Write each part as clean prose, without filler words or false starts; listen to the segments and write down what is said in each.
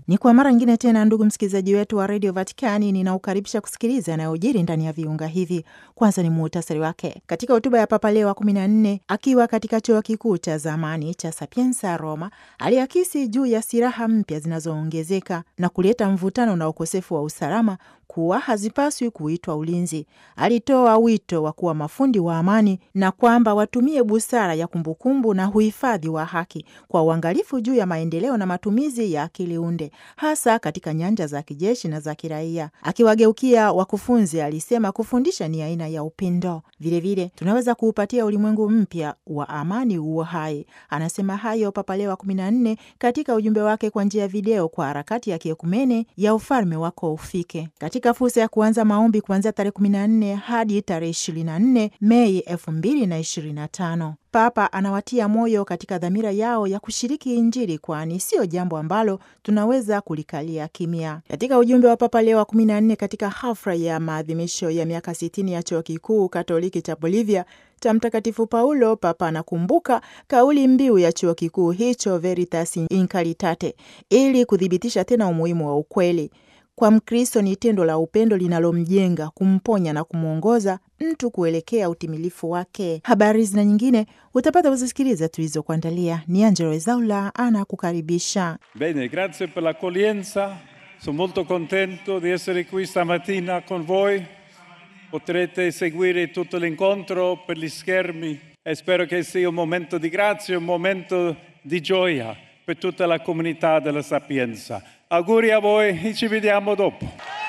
Ni kwa mara nyingine tena, ndugu msikilizaji wetu wa Radio Vatikani, ninaukaribisha kusikiliza yanayojiri ndani ya viunga hivi. Kwanza ni muhtasari wake. Katika hotuba ya Papa Leo wa 14 akiwa katika chuo kikuu cha zamani cha Sapienza Roma, aliakisi juu ya silaha mpya zinazoongezeka na kuleta mvutano na ukosefu wa usalama kuwa hazipaswi kuitwa ulinzi. Alitoa wito wa kuwa mafundi wa amani na kwamba watumie busara ya kumbukumbu na uhifadhi wa haki kwa uangalifu juu ya maendeleo na matumizi ya akili unde, hasa katika nyanja za kijeshi na za kiraia. Akiwageukia wakufunzi, alisema kufundisha ni aina ya upendo. Vilevile tunaweza kuupatia ulimwengu mpya wa amani uo hai. Anasema hayo Papa Leo wa 14 katika ujumbe wake kwa njia ya video kwa harakati ya kiekumene ya ufalme wako ufike, katika fursa ya kuanza maombi kuanzia tarehe 14 hadi tarehe 24 Mei 2025. Papa anawatia moyo katika dhamira yao ya kushiriki Injili, kwani sio jambo ambalo tunaweza kulikalia kimya. Katika ujumbe wa Papa Leo wa 14 katika hafla ya maadhimisho ya miaka 60 ya chuo kikuu Katoliki cha Bolivia cha Mtakatifu Paulo, Papa anakumbuka kauli mbiu ya chuo kikuu hicho, Veritas in Caritate, ili kuthibitisha tena umuhimu wa ukweli. Kwa Mkristo ni tendo la upendo linalomjenga, kumponya na kumwongoza mtu kuelekea utimilifu wake. Habari zina nyingine utapata kuzisikiliza tulizokuandalia. Ni Angelo Ezaula anakukaribisha. Bene, grazie per l'accoglienza. Sono molto contento di essere qui stamattina con voi. Potrete seguire tutto l'incontro per gli schermi e spero che sia un momento di grazia, un momento di gioia per tutta la comunità della Sapienza. Auguri a voi e ci vediamo dopo.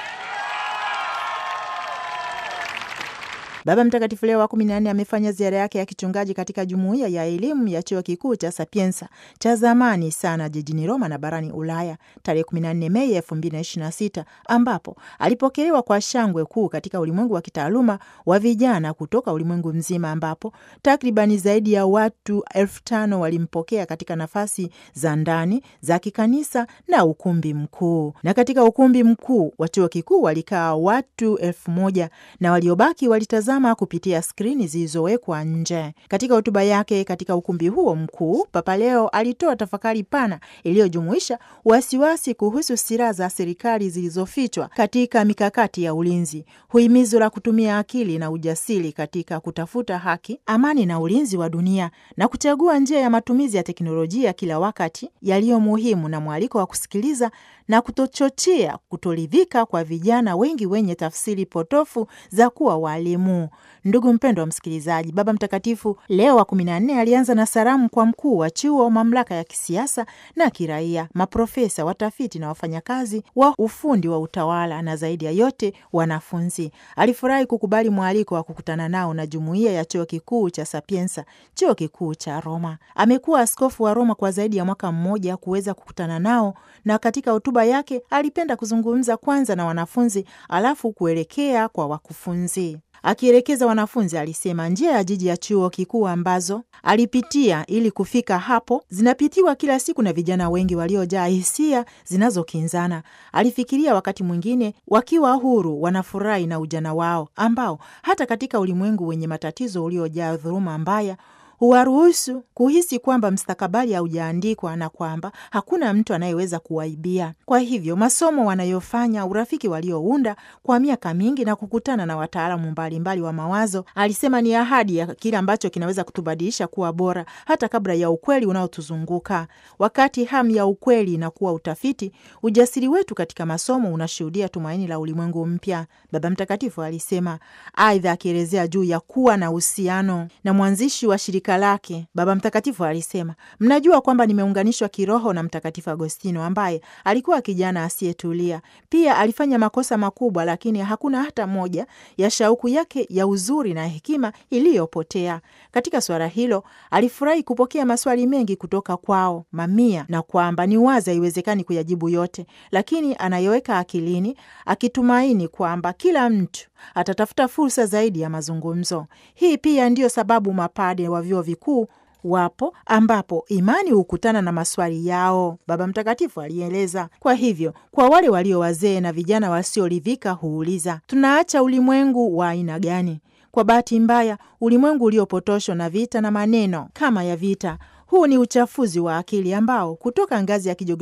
Baba Mtakatifu Leo wa 14 amefanya ziara yake ya kichungaji katika jumuiya ya elimu ya chuo kikuu cha Sapienza cha zamani sana jijini Roma na barani Ulaya tarehe 14 Mei 2026, ambapo alipokelewa kwa shangwe kuu katika ulimwengu wa kitaaluma wa vijana kutoka ulimwengu mzima, ambapo takribani zaidi ya watu 5,000 walimpokea katika nafasi za ndani za kikanisa na ukumbi mkuu. Na katika ukumbi mkuu wa chuo kikuu walikaa watu 1,000 na waliobaki walitazama kupitia skrini zilizowekwa nje. Katika hotuba yake katika ukumbi huo mkuu, Papa Leo alitoa tafakari pana iliyojumuisha wasiwasi kuhusu silaha za serikali zilizofichwa katika mikakati ya ulinzi, huimizo la kutumia akili na ujasiri katika kutafuta haki, amani na ulinzi wa dunia, na kuchagua njia ya matumizi ya teknolojia kila wakati yaliyo muhimu, na mwaliko wa kusikiliza na kutochochea kutoridhika kwa vijana wengi wenye tafsiri potofu za kuwa walimu. Ndugu mpendwa wa msikilizaji, Baba Mtakatifu Leo wa 14 alianza na salamu kwa mkuu wa chuo, mamlaka ya kisiasa na kiraia, maprofesa, watafiti na wafanyakazi wa ufundi wa utawala, na zaidi ya yote wanafunzi. Alifurahi kukubali mwaliko wa kukutana nao na jumuiya ya chuo kikuu cha Sapienza, chuo kikuu cha Roma. Amekuwa askofu wa Roma kwa zaidi ya mwaka mmoja kuweza kukutana nao, na katika hotuba yake alipenda kuzungumza kwanza na wanafunzi alafu kuelekea kwa wakufunzi. Akielekeza wanafunzi, alisema njia ya jiji ya chuo kikuu ambazo alipitia ili kufika hapo zinapitiwa kila siku na vijana wengi waliojaa hisia zinazokinzana. Alifikiria wakati mwingine wakiwa huru wanafurahi na ujana wao, ambao hata katika ulimwengu wenye matatizo uliojaa dhuluma mbaya huwaruhusu kuhisi kwamba mstakabali haujaandikwa na kwamba hakuna mtu anayeweza kuwaibia. Kwa hivyo masomo wanayofanya, urafiki waliounda kwa miaka mingi na kukutana na wataalamu mbalimbali wa mawazo, alisema ni ahadi ya kile ambacho kinaweza kutubadilisha kuwa bora hata kabla ya ukweli unaotuzunguka. Wakati hamu ya ukweli inakuwa utafiti, ujasiri wetu katika masomo unashuhudia tumaini la ulimwengu mpya, Baba Mtakatifu alisema. Aidha, akielezea juu ya kuwa na uhusiano na mwanzishi wa shirika lake, Baba Mtakatifu alisema, mnajua kwamba nimeunganishwa kiroho na Mtakatifu Agostino ambaye alikuwa kijana asiyetulia. Pia alifanya makosa makubwa, lakini hakuna hata moja ya shauku yake ya uzuri na hekima iliyopotea. Katika swala hilo alifurahi kupokea maswali mengi kutoka kwao mamia, na kwamba ni wazi haiwezekani kuyajibu yote, lakini anayoweka akilini, akitumaini kwamba kila mtu atatafuta fursa zaidi ya mazungumzo. Hii pia ndiyo sababu mapade wa vyuo vikuu wapo ambapo imani hukutana na maswali yao, Baba Mtakatifu alieleza. Kwa hivyo, kwa wale walio wazee na vijana wasioridhika huuliza, tunaacha ulimwengu wa aina gani? Kwa bahati mbaya, ulimwengu uliopotoshwa na vita na maneno kama ya vita. Huu ni uchafuzi wa akili ambao kutoka ngazi ya